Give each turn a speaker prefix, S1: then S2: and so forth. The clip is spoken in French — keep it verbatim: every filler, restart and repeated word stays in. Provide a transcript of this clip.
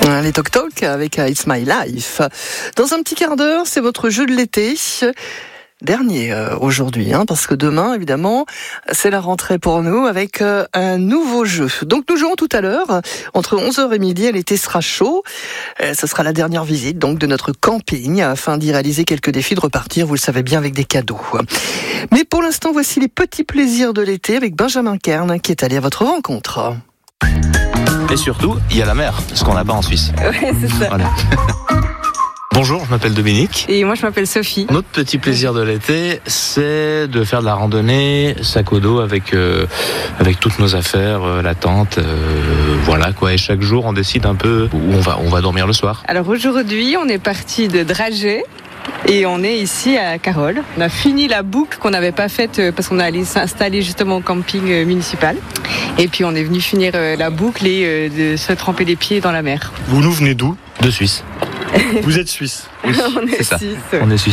S1: Les Toc Toc avec It's My Life. Dans un petit quart d'heure, c'est votre jeu de l'été. Dernier euh, aujourd'hui, hein, parce que demain, évidemment, c'est la rentrée pour nous avec euh, un nouveau jeu. Donc nous jouons tout à l'heure, entre onze heures et midi, l'été sera chaud. Euh, ce sera la dernière visite donc de notre camping, afin d'y réaliser quelques défis, de repartir, vous le savez bien, avec des cadeaux. Mais pour l'instant, voici les petits plaisirs de l'été avec Benjamin Kern, qui est allé à votre rencontre.
S2: Et surtout, il y a la mer, ce qu'on n'a pas en Suisse.
S3: Ouais, c'est ça.
S2: Voilà. Bonjour, je m'appelle Dominique.
S3: Et moi, je m'appelle Sophie.
S2: Notre petit plaisir de l'été, c'est de faire de la randonnée, sac au dos avec, euh, avec toutes nos affaires, euh, la tente, euh, voilà quoi. Et chaque jour, on décide un peu où on va, on va dormir le soir.
S3: Alors aujourd'hui, on est parti de Dragé. Et on est ici à Carole. On a fini la boucle qu'on n'avait pas faite parce qu'on allait s'installer justement au camping municipal. Et puis on est venu finir la boucle et de se tremper les pieds dans la mer.
S4: Vous nous venez d'où ?
S2: De Suisse.
S4: Vous êtes suisse ?
S2: Oui,
S3: on est,
S2: c'est ça.
S3: Suisse.
S2: On est suisse.